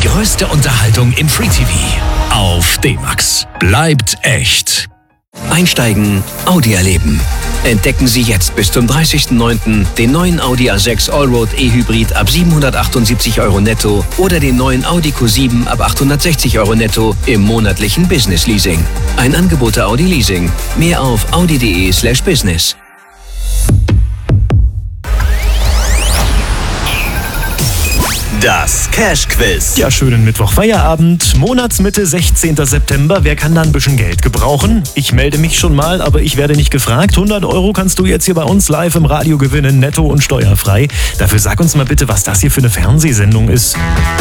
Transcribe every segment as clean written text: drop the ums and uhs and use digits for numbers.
größte Unterhaltung im Free TV auf D-Max. Bleibt echt. Einsteigen, Audi erleben. Entdecken Sie jetzt bis zum 30.09. den neuen Audi A6 Allroad E-Hybrid ab 778 € netto oder den neuen Audi Q7 ab 860 € netto im monatlichen Business Leasing. Ein Angebot der Audi Leasing. Mehr auf audi.de/business. Das Cash-Quiz. Ja, schönen Mittwoch, Feierabend, Monatsmitte, 16. September. Wer kann da ein bisschen Geld gebrauchen? Ich melde mich schon mal, aber ich werde nicht gefragt. 100 € kannst du jetzt hier bei uns live im Radio gewinnen, netto und steuerfrei. Dafür sag uns mal bitte, was das hier für eine Fernsehsendung ist.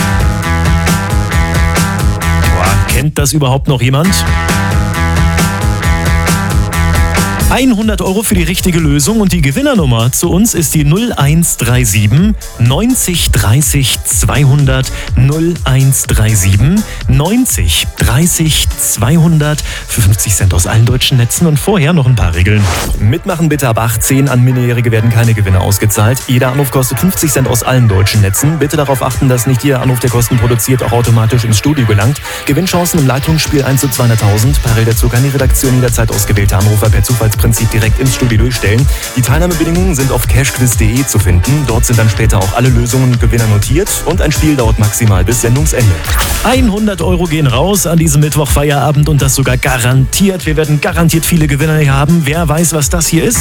Boah, kennt das überhaupt noch jemand? 100 € für die richtige Lösung und die Gewinnernummer zu uns ist die 0137 90 30 200 0137 90 30 200 für 50 Cent aus allen deutschen Netzen und vorher noch ein paar Regeln. Mitmachen bitte ab 18, an Minderjährige werden keine Gewinne ausgezahlt. Jeder Anruf kostet 50 Cent aus allen deutschen Netzen. Bitte darauf achten, dass nicht jeder Anruf, der Kosten produziert, auch automatisch ins Studio gelangt. Gewinnchancen im Leitungsspiel 1 zu 200.000. Parallel dazu kann die Redaktion jederzeit ausgewählte Anrufer per Zufallsprinzip direkt ins Studio durchstellen. Die Teilnahmebedingungen sind auf cashquiz.de zu finden. Dort sind dann später auch alle Lösungen und Gewinner notiert und ein Spiel dauert maximal bis Sendungsende. 100 € gehen raus an diesem Mittwoch Feierabend und das sogar garantiert. Wir werden garantiert viele Gewinner hier haben. Wer weiß, was das hier ist?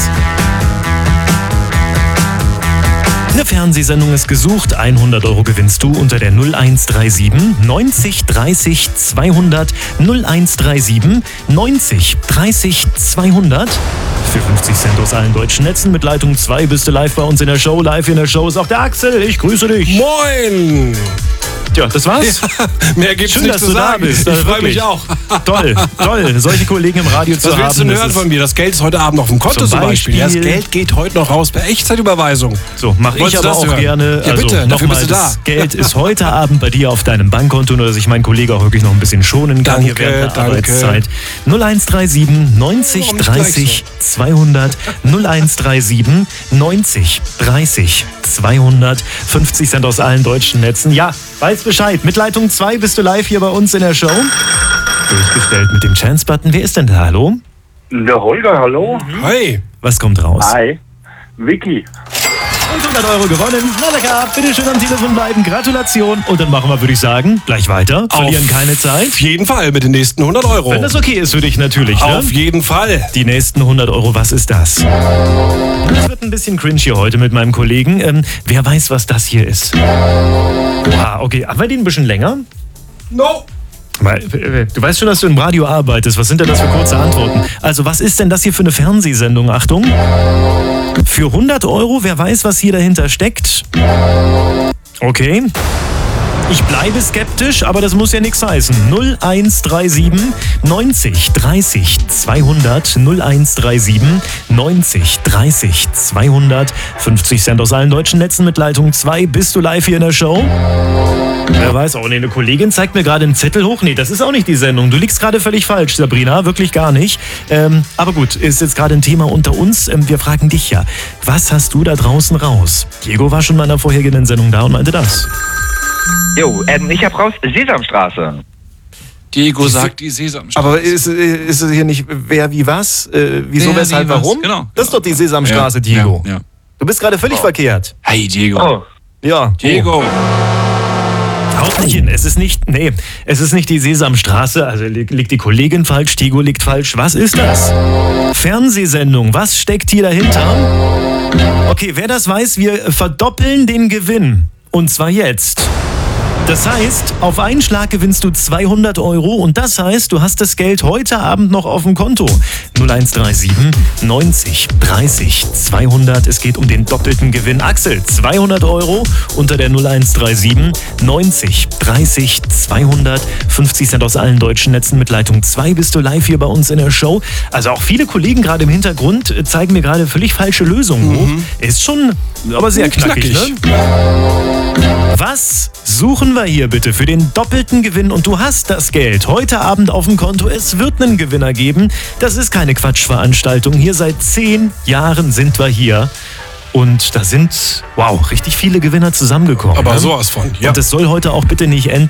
Eine Fernsehsendung ist gesucht. 100 € gewinnst du unter der 0137 90 30 200 0137 90 30 200 für 50 Cent aus allen deutschen Netzen. Mit Leitung 2 bist du live bei uns in der Show. Live in der Show ist auch der Axel. Ich grüße dich. Moin! Tja, das war's. Ja, mehr gibt's Schön, nicht dass zu du sagen. da bist. Ich freue mich auch. Toll, solche Kollegen im Radio zu haben. Was willst du denn hören von mir? Das Geld ist heute Abend auf dem Konto zum Beispiel. Ja, das Geld geht heute noch raus per Echtzeitüberweisung. So, mache ich aber auch gerne. Ja, bitte, dafür bist du da. Das Geld ist heute Abend bei dir auf deinem Bankkonto, nur dass ich meinen Kollegen auch wirklich noch ein bisschen schonen kann hier während der Arbeitszeit. 0137 90 30 200 0137 90 30 200 50 Cent aus allen deutschen Netzen. Ja, weiß Bescheid. Mit Leitung 2 bist du live hier bei uns in der Show. Durchgestellt mit dem Chance-Button. Wer ist denn da? Hallo? Der Holger, hallo. Hi. Was kommt raus? Hi. Vicky. Und 100 € gewonnen. Na lecker, bitte schön am Telefon bleiben. Gratulation. Und dann machen wir, würde ich sagen, gleich weiter. Verlieren keine Zeit. Auf jeden Fall mit den nächsten 100 €. Wenn das okay ist für dich natürlich. Ne? Auf jeden Fall. Die nächsten 100 €, was ist das? Das wird ein bisschen cringe hier heute mit meinem Kollegen. Wer weiß, was das hier ist? Oha, okay. Haben wir den ein bisschen länger? No. Du weißt schon, dass du im Radio arbeitest. Was sind denn das für kurze Antworten? Also, was ist denn das hier für eine Fernsehsendung? Achtung. Für 100 €, wer weiß, was hier dahinter steckt? Okay. Ich bleibe skeptisch, aber das muss ja nichts heißen. 0137 90 30 200 0137 90 30 200 50 Cent aus allen deutschen Netzen mit Leitung 2. Bist du live hier in der Show? Wer weiß, oh nee, eine Kollegin zeigt mir gerade einen Zettel hoch. Nee, das ist auch nicht die Sendung. Du liegst gerade völlig falsch, Sabrina, wirklich gar nicht. Aber gut, ist jetzt gerade ein Thema unter uns. Wir fragen dich ja, was hast du da draußen raus? Diego war schon mal in einer vorhergehenden Sendung da und meinte das. Jo, ich hab raus Sesamstraße. Diego sagt die Sesamstraße. Aber ist es hier nicht wer wie was? Wieso, weshalb, warum? Genau. Das ist doch die Sesamstraße, Ja, Diego. Ja. Du bist gerade völlig verkehrt. Hey, Diego. Oh. Ja. Diego. Haut nicht hin. Es ist nicht die Sesamstraße. Also liegt die Kollegin falsch, Diego liegt falsch. Was ist das? Fernsehsendung. Was steckt hier dahinter? Okay, wer das weiß, wir verdoppeln den Gewinn. Und zwar jetzt. Das heißt, auf einen Schlag gewinnst du 200 € und das heißt, du hast das Geld heute Abend noch auf dem Konto. 0137 90 30 200. Es geht um den doppelten Gewinn. Axel, 200 € unter der 0137 90 30 200. 50 Cent aus allen deutschen Netzen mit Leitung 2 bist du live hier bei uns in der Show. Also auch viele Kollegen gerade im Hintergrund zeigen mir gerade völlig falsche Lösungen hoch. Ist schon aber sehr knackig. Ne? Was suchen wir hier bitte für den doppelten Gewinn? Und du hast das Geld heute Abend auf dem Konto. Es wird einen Gewinner geben. Das ist keine Quatschveranstaltung. Hier seit 10 Jahren sind wir hier. Und da sind, richtig viele Gewinner zusammengekommen. Aber sowas von, ja. Und es soll heute auch bitte nicht enden.